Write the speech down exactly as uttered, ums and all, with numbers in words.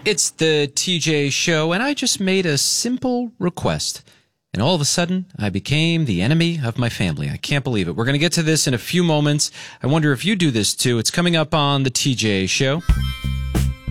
It's the T J Show, and I just made a simple request. And all of a sudden, I became the enemy of my family. I can't believe it. We're going to get to this in a few moments. I wonder if you do this too. It's coming up on the T J Show.